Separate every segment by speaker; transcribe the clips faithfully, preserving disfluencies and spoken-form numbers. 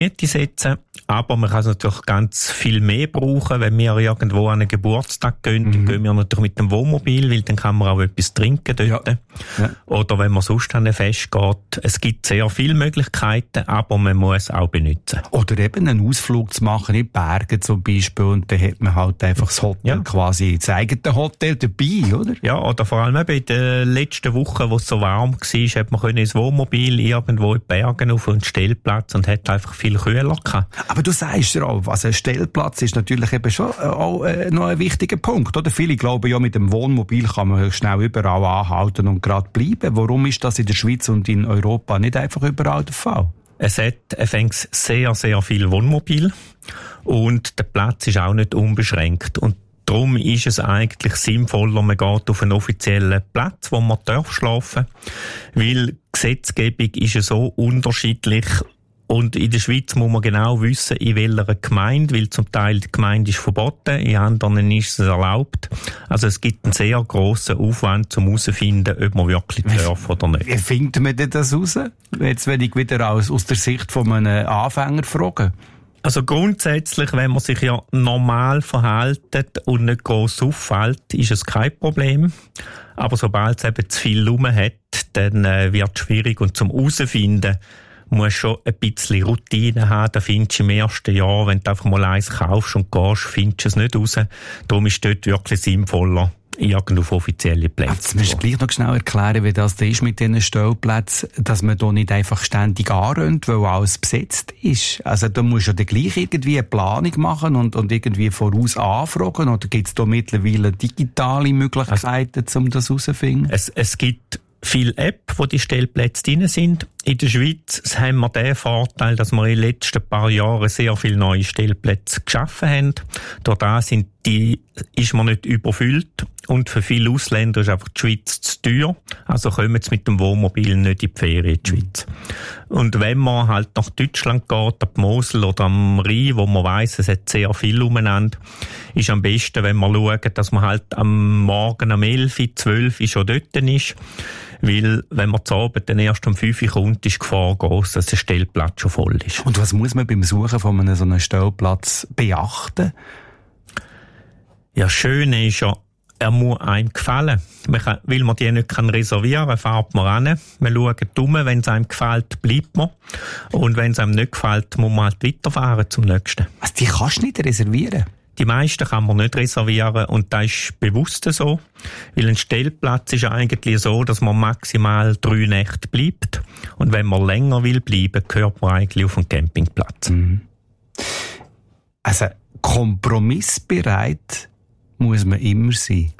Speaker 1: Miete setzen. Aber man kann es natürlich ganz viel mehr brauchen. Wenn wir irgendwo an einen Geburtstag gehen, mhm. dann gehen wir natürlich mit dem Wohnmobil, weil dann kann man auch etwas trinken dort. Ja. Ja. Oder wenn man sonst an ein Fest geht. Es gibt sehr viele Möglichkeiten, aber man muss auch benutzen.
Speaker 2: Oder eben einen Ausflug zu machen in die Berge zum Beispiel und dann hat man halt einfach das Hotel ja. quasi, das eigene Hotel dabei, oder?
Speaker 1: Ja, oder vor allem eben in den letzten Wochen, wo es so warm war, hat man ins Wohnmobil irgendwo in die Berge auf einen Stellplatz und hat einfach viel kühler gehabt.
Speaker 2: Aber du sagst ja auch, also ein Stellplatz ist natürlich eben schon auch äh, noch ein wichtiger Punkt, oder? Viele glauben ja, mit dem Wohnmobil kann man schnell überall anhalten und gerade bleiben. Warum ist das in der Schweiz und in Europa nicht einfach überall der Fall?
Speaker 1: Es hat anfangs sehr, sehr viel Wohnmobil und der Platz ist auch nicht unbeschränkt. Und darum ist es eigentlich sinnvoller, man geht auf einen offiziellen Platz, wo man darf schlafen, weil die Gesetzgebung ist ja so unterschiedlich. Und in der Schweiz muss man genau wissen, in welcher Gemeinde, weil zum Teil die Gemeinde ist verboten, in anderen ist es erlaubt. Also es gibt einen sehr grossen Aufwand, um herauszufinden, ob man wirklich darf oder nicht.
Speaker 2: Wie findet man denn das raus? Jetzt, wenn ich wieder aus, aus der Sicht von einem Anfänger frage.
Speaker 1: Also grundsätzlich, wenn man sich ja normal verhält und nicht gross auffällt, ist es kein Problem. Aber sobald es eben zu viel rum hat, dann äh, wird es schwierig. Und zum herausfinden, musst schon ein bisschen Routine haben. Da findest du im ersten Jahr, wenn du einfach mal eins kaufst und gehst, findest du es nicht raus. Darum ist es dort wirklich sinnvoller, irgendwo auf offizielle Plätze.
Speaker 2: Jetzt musst du gleich noch schnell erklären, wie das da ist mit diesen Stellplätzen, dass man da nicht einfach ständig anrennt, weil alles besetzt ist. Also da musst du ja gleich irgendwie eine Planung machen und, und irgendwie voraus anfragen. Oder gibt es da mittlerweile digitale Möglichkeiten, also, um das herauszufinden?
Speaker 1: Es, es gibt viele Apps, wo die Stellplätze drin sind. In der Schweiz haben wir den Vorteil, dass wir in den letzten paar Jahren sehr viele neue Stellplätze geschaffen haben. Durch das sind die, ist man nicht überfüllt. Und für viele Ausländer ist einfach die Schweiz zu teuer. Also kommen sie mit dem Wohnmobil nicht in die Ferien in die Schweiz. Und wenn man halt nach Deutschland geht, an die Mosel oder am Rhein, wo man weiss, es hat sehr viel umeinander, ist am besten, wenn man schaut, dass man halt am Morgen um elf, zwölf schon dort ist. Weil, wenn man zu Abend dann erst um fünf Uhr kommt, ist die Gefahr gross, dass der Stellplatz schon voll ist.
Speaker 2: Und was muss man beim Suchen von einem so einem Stellplatz beachten?
Speaker 1: Ja, das Schöne ist ja, er muss einem gefallen. Man kann, weil man die nicht kann reservieren kann, fährt man hin. Man schaut um, wenn es einem gefällt, bleibt man. Und wenn es einem nicht gefällt, muss man halt weiterfahren zum nächsten.
Speaker 2: Also die kannst du nicht reservieren?
Speaker 1: Die meisten kann man nicht reservieren und das ist bewusst so, weil ein Stellplatz ist eigentlich so, dass man maximal drei Nächte bleibt und wenn man länger will bleiben, gehört man eigentlich auf den Campingplatz.
Speaker 2: Mhm. Also kompromissbereit muss man immer sein?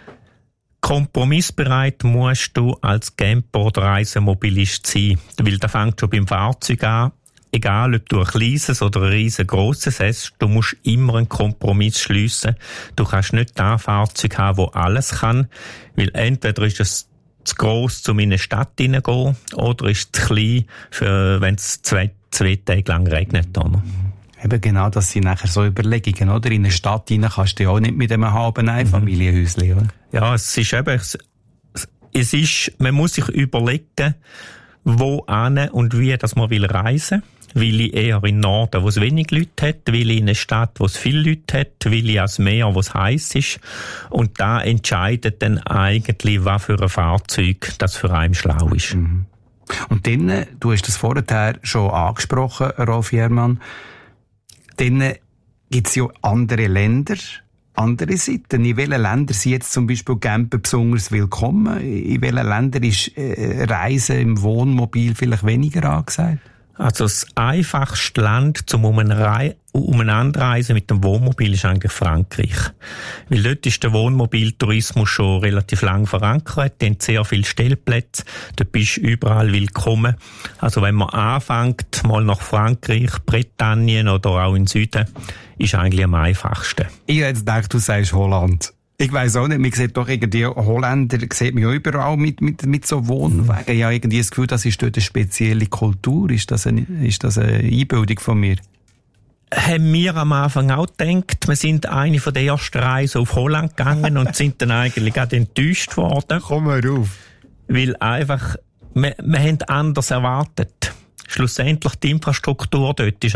Speaker 1: Kompromissbereit musst du als Camper oder Reisemobilist sein, weil das fängt schon beim Fahrzeug an. Egal, ob du ein kleines oder ein riesengroßes hast, du musst immer einen Kompromiss schliessen. Du kannst nicht ein Fahrzeug haben, das alles kann, weil entweder ist es zu gross, um in eine Stadt hineingehen, oder ist es zu klein, für, wenn es zwei, zwei Tage lang regnet. Oder?
Speaker 2: Eben genau, das sind nachher so Überlegungen, oder? In eine Stadt hinein kannst du ja auch nicht mit einem halben Einfamilienhäuschen, oder?
Speaker 1: Ja, es ist eben, es ist, man muss sich überlegen, wo an und wie, dass man will reisen. Will ich eher in den Norden, wo es wenig Leute hat? Will ich in eine Stadt, wo es viele Leute hat? Will ich ans Meer, wo es heiß ist? Und da entscheidet dann eigentlich, was für ein Fahrzeug das für einen schlau ist.
Speaker 2: Mhm. Und dann, du hast das vorher schon angesprochen, Rolf Jermann, dann gibt es ja andere Länder, andere Seiten. In welchen Ländern sind jetzt zum Beispiel Camper besonders willkommen? In welchen Ländern ist äh, Reisen im Wohnmobil vielleicht weniger angesagt?
Speaker 1: Also das einfachste Land zum Umeinanderreisen mit dem Wohnmobil ist eigentlich Frankreich. Weil dort ist der Wohnmobiltourismus schon relativ lang verankert, die haben sehr viele Stellplätze, dort bist du überall willkommen. Also wenn man anfängt, mal nach Frankreich, Britannien oder auch in Süden, ist eigentlich am einfachsten.
Speaker 2: Ich hätte gedacht, du sagst Holland. Ich weiss auch nicht, man sieht doch irgendwie, Holländer sieht man ja überall mit, mit, mit so Wohnwagen. Ja, irgendwie das Gefühl, das ist dort eine spezielle Kultur. Ist das eine, ist das eine Einbildung von mir?
Speaker 1: Haben wir am Anfang auch gedacht, wir sind eine von der ersten Reisen auf Holland gegangen und sind dann eigentlich auch enttäuscht worden.
Speaker 2: Komm mal rauf.
Speaker 1: Weil einfach, wir, wir haben anders erwartet. Schlussendlich die Infrastruktur dort ist